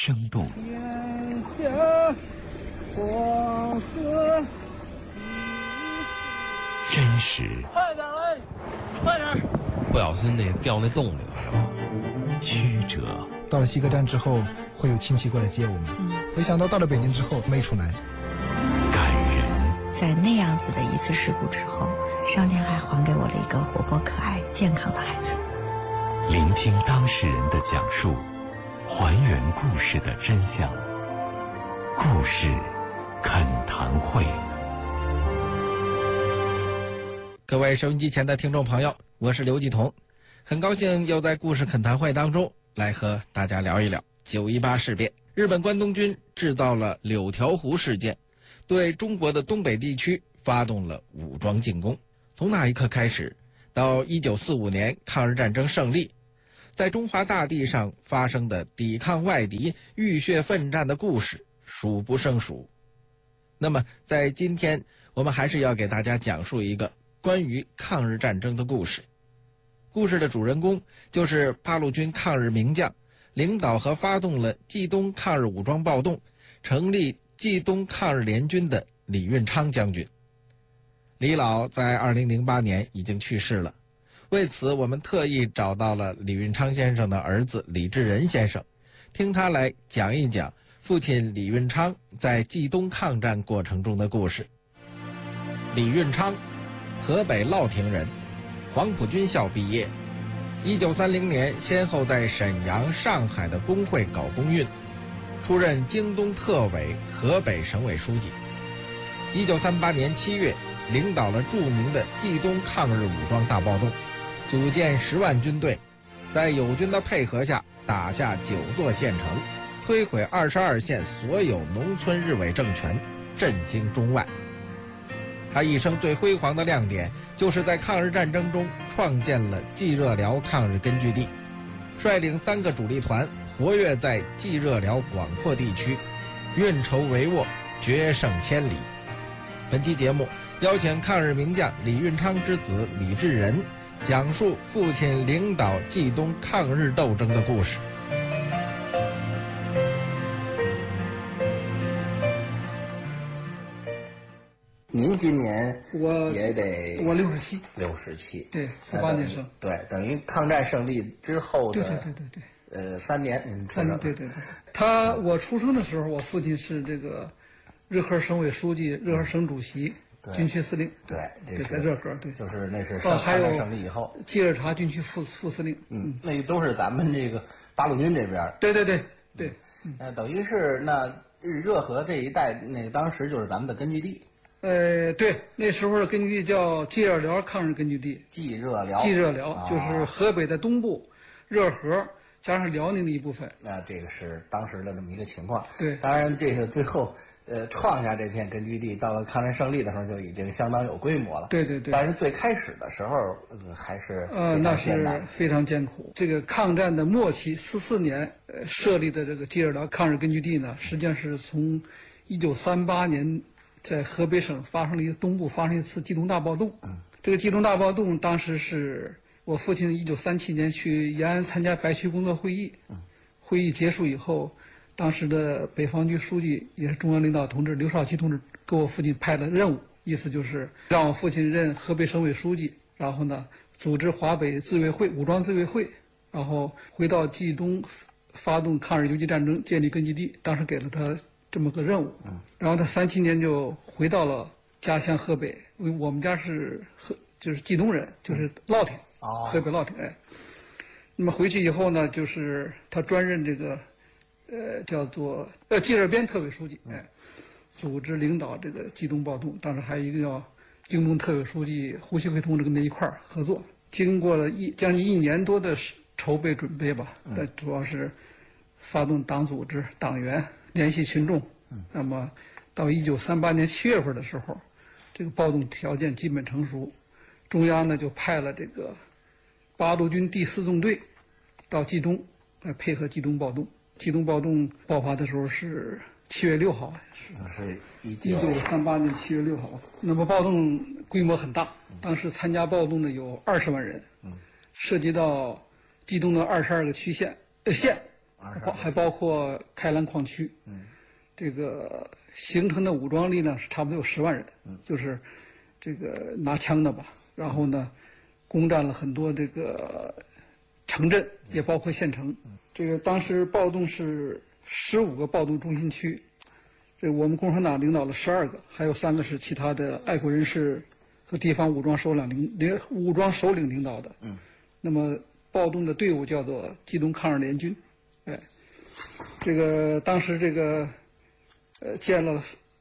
生动。 天下黄河真实。 快点来，快点！ 不小心掉那洞里了。 曲折。 到了西客站之后，会有亲戚过来接我们。没想到到了北京之后没出来。 感人。 在那样子的一次事故之后，上天还还给我了一个活泼可爱、健康的孩子。 聆听当事人的讲述，还原故事的真相。故事恳谈会。 各位收音机前的听众朋友，我是刘继彤，很高兴又在故事恳谈会当中来和大家聊一聊9·18事变。日本关东军制造了柳条湖事件，对中国的东北地区发动了武装进攻。从那一刻开始，到1945年抗日战争胜利，在中华大地上发生的抵抗外敌、浴血奋战的故事数不胜数。那么在今天，我们还是要给大家讲述一个关于抗日战争的故事。故事的主人公就是八路军抗日名将，领导和发动了冀东抗日武装暴动，成立冀东抗日联军的李运昌将军。李老在2008年已经去世了，为此我们特意找到了李运昌先生的儿子李志仁先生，听他来讲一讲父亲李运昌在冀东抗战过程中的故事。李运昌，河北乐亭人，黄埔军校毕业。1930年先后在沈阳、上海的工会搞工运，出任京东特委、河北省委书记。1938年7月，领导了著名的冀东抗日武装大暴动，组建10万军队，在友军的配合下打下9座县城，摧毁22县所有农村日伪政权，震惊中外。他一生最辉煌的亮点，就是在抗日战争中创建了冀热辽抗日根据地，率领3个主力团活跃在冀热辽广阔地区，运筹帷幄，决胜千里。本期节目邀请抗日名将李运昌之子李志仁，讲述父亲领导冀东抗日斗争的故事。 您今年我也得我67，对，48年生， 对，等于抗战胜利之后的对 ，3年，您出生， 对，我出生的时候，我父亲是这个热河省委书记、热河省主席、军区司令， 对， 在热河，对， 就是那是还有胜利以后， 冀尔察军区副司令， 那都是咱们这个八路军这边， 对， 等于是那热河这一带，那当时就是咱们的根据地。 对，那时候的根据地叫冀热辽抗日根据地。 冀热辽就是河北的东部，热河加上辽宁的一部分。 那这个是当时的这么一个情况。 对， 当然这个最后创下这片根据地，到了抗战胜利的时候就已经相当有规模了。 对。 但是最开始的时候还是那是非常艰苦。这个抗战的末期，44年设立的这个冀热辽抗日根据地呢，实际上是从1938年。在河北省东部发生一次冀东大暴动。这个冀东大暴动当时是我父亲1937年去延安参加白区工作会议。会议结束以后，当时的北方局书记也是中央领导同志刘少奇同志给我父亲派了任务，意思就是让我父亲任河北省委书记，然后呢组织华北自卫会、武装自卫会，然后回到冀东发动抗日游击战争，建立根据地。当时给了他这么个任务，然后他37年就回到了家乡河北，因为我们家就是冀东人，就是乐亭，河北乐亭。那么回去以后呢，就是他专任这个叫做冀热边特委书记，组织领导这个冀东暴动。当时还有一个叫京东特委书记胡锡辉同志跟他一块儿合作，经过了将近1年多的筹备准备吧，主要是发动党组织、党员。联系群众，那么到1938年7月份的时候，这个暴动条件基本成熟，中央呢就派了这个八路军第4纵队到冀东来配合冀东暴动。冀东暴动爆发的时候是7月6号， 是 1938年7月6号。那么暴动规模很大，当时参加暴动的有20万人，涉及到冀东的22个区县。 还包括开兰矿区。这个形成的武装力呢是差不多有10万人，就是这个拿枪的吧。然后呢，攻占了很多这个城镇，也包括县城。这个当时暴动是15个暴动中心区，这我们共产党领导了12个，还有3个是其他的爱国人士和地方武装首领领导的。那么暴动的队伍叫做冀东抗日联军。这个当时这个建了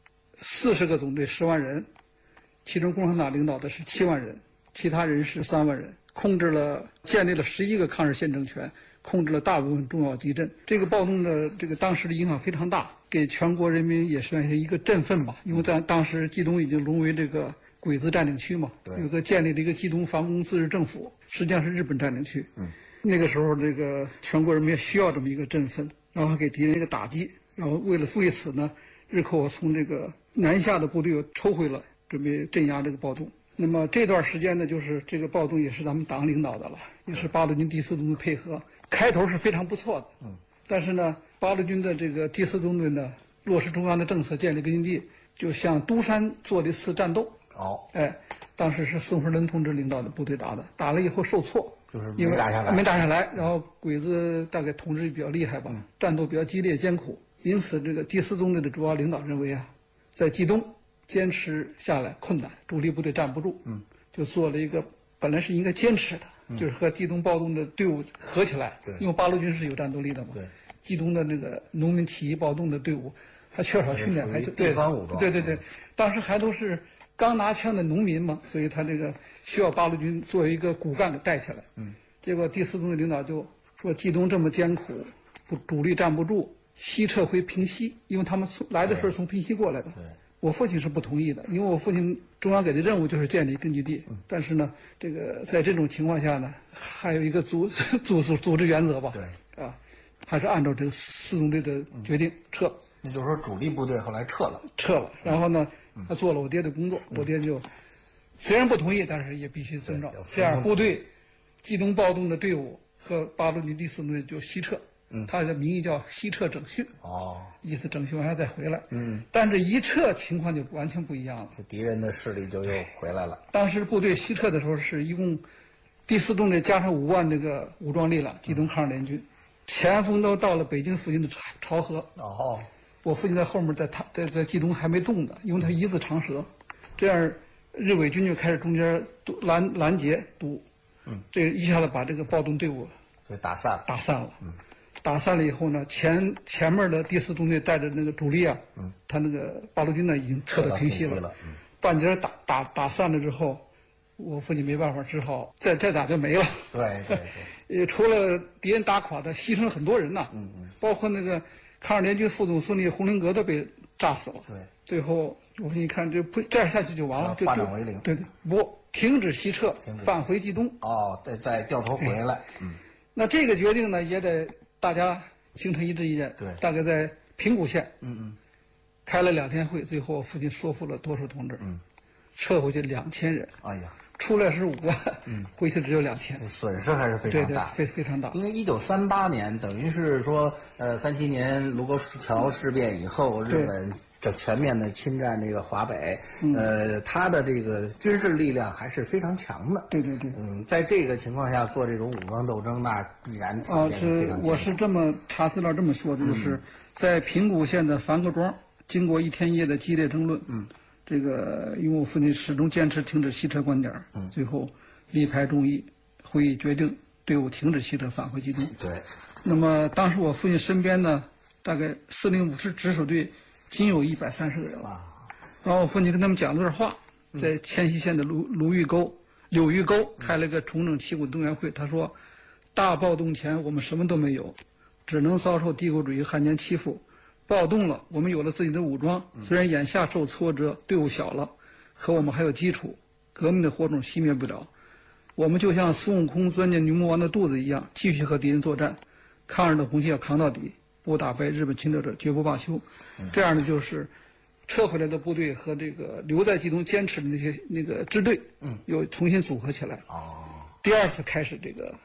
40个总队10万人，其中共产党领导的是7万人，其他人是3万人，建立了11个抗日县政权，控制了大部分重要集镇。这个暴动的当时的影响非常大，给全国人民也算是一个振奋吧。因为在当时冀东已经沦为这个鬼子占领区嘛，建立了一个冀东防空自治政府，实际上是日本占领区。那个时候这个全国人民需要这么一个振奋，然后给敌人一个打击，然后为此呢，日寇从这个南下的部队又抽回了，准备镇压这个暴动。那么这段时间呢，就是这个暴动也是咱们党领导的了，也是八路军第4纵队配合，开头是非常不错的。但是呢，八路军的这个第4纵队呢，落实中央的政策，建立根据地，就向都山做了一次战斗。当时是宋福仁同志领导的部队打了以后受挫， 就是没打下来，然后鬼子大概统治比较厉害吧，战斗比较激烈艰苦，因此这个第4纵队的主要领导认为在冀东坚持下来困难，主力部队站不住，就做了一个本来是应该坚持的，就是和冀东暴动的队伍合起来，因为八路军是有战斗力的嘛。冀东的那个农民起义暴动的队伍还缺少训练，还是地方武装。 对，当时还都是刚拿枪的农民嘛，所以他这个需要八路军作为一个骨干给带起来。结果第4纵队领导就说冀东这么艰苦，主力站不住，西撤回平西，因为他们来的时候从平西过来的。我父亲是不同意的，因为我父亲中央给的任务就是建立根据地，但是呢，这个在这种情况下呢，还有一个组织原则吧，还是按照这个4纵队的决定撤。 那就是说主力部队后来撤了， 然后呢，他做了我爹的工作，我爹就虽然不同意，但是也必须遵照。这样部队冀东暴动的队伍和八路军第4纵队就西撤。他的名义叫西撤整训，意思整训完再回来。但这一撤情况就完全不一样了， 敌人的势力就又回来了。 当时部队西撤的时候是一共第4纵队加上5万那个武装力量，冀东抗日联军前锋都到了北京附近的潮河。我父亲在后面在冀东还没动呢，因为他一字长蛇，这样日伪军就开始中间拦截堵，这一下子把这个暴动队伍给打散了。 打散了以后呢，前面的第4纵队带着那个主力他那个八路军呢已经撤到平西了。半截打散了之后，我父亲没办法，只好再打就没了。对，除了敌人打垮的，牺牲了很多人呐。包括那个抗日联军副总司令洪灵阁都被炸死了。最后我父亲一看，这样下去就完了，就化整为零。 对，不停止西撤，返回冀东。 再掉头回来。 那这个决定呢，也得大家形成一致意见。大概在平谷县，开了2天会，最后父亲说服了多数同志，撤回去2000人。出来是5万，回去只有2000， 损失还是非常大， 非常大。 因为1938年等于是说，37年卢沟桥事变以后，日本这全面的侵占这个华北，他的这个军事力量还是非常强的。对。在这个情况下做这种武装斗争，那必然我是这么查资料这么说的，就是在平谷县的樊克庄，经过1天1夜的激烈争论，这个因为我父亲始终坚持停止西撤观点，最后力排众议，会议决定队伍停止西撤，返回冀东。那么当时我父亲身边呢，大概司令部直属队仅有130个人了。然后我父亲跟他们讲了段话，在迁西县的柳峪沟开了个重整旗鼓动员会。他说，大暴动前我们什么都没有，只能遭受帝国主义汉奸欺负。暴动了，我们有了自己的武装，虽然眼下受挫折，队伍小了，可我们还有基础，革命的火种熄灭不了。我们就像孙悟空钻进牛魔王的肚子一样，继续和敌人作战，抗日的红线要扛到底，不打败日本侵略者绝不罢休。这样呢，就是撤回来的部队和这个留在冀东坚持的那个支队，又重新组合起来。第2次开始这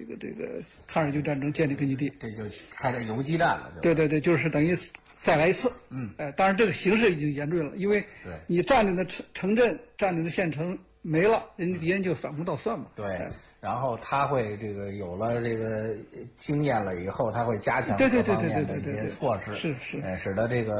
抗日救战争建立根据地。 这就开了游击战了。 对对对，就是等于再来一次。当然这个形势已经严峻了，因为你占领的城镇、占领的县城没了，人家敌人就反攻倒算嘛。 对。然后他会有了这个经验了以后，他会加强各方面的一些措施， 是， 使得这个